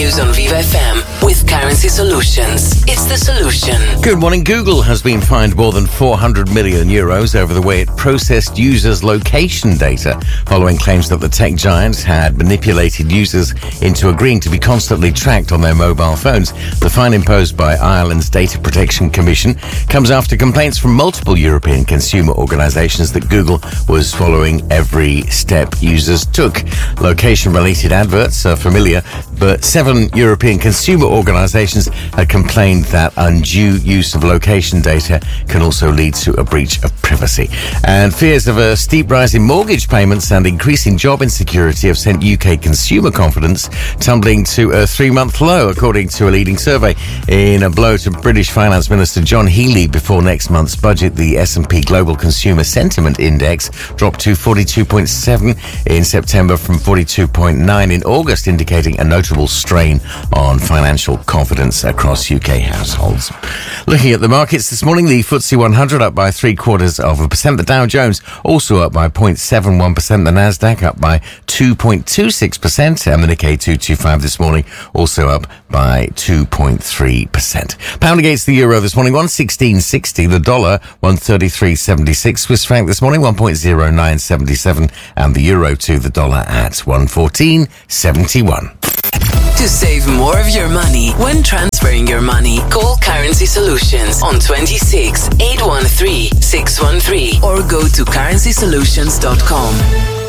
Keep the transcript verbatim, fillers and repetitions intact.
news on Viva F M with Currency Solutions. It's the solution. Good morning. Google has been fined more than four hundred million euros over the way it processed users' location data following claims that the tech giant had manipulated users into agreeing to be constantly tracked on their mobile phones. The fine imposed by Ireland's Data Protection Commission comes after complaints from multiple European consumer organisations that Google was following every step users took. Location-related adverts are familiar, but seven European consumer organisations had complained that undue use of location data can also lead to a breach of privacy. And fears of a steep rise in mortgage payments and increasing job insecurity have sent U K consumer confidence tumbling to a three-month low, according to a leading survey. In a blow to British Finance Minister John Healey before next month's budget, the S and P Global Consumer Sentiment Index dropped to forty-two point seven in September from forty-two point nine in August, indicating a notable strain on financial confidence across U K households. Looking at the markets this morning, the F T S E one hundred up by three quarters of a percent. The Dow Jones also up by zero point seven one percent. The Nasdaq up by two point two six percent. And the Nikkei two twenty-five this morning also up by two point three percent. Pound against the euro this morning, one sixteen sixty. The dollar, one thirty-three seventy-six. Swiss franc this morning, one point zero nine seven seven. And the euro to the dollar at one fourteen seventy-one. To save more of your money when transferring your money, call Currency Solutions on twenty-six, eight one three, six one three or go to currency solutions dot com.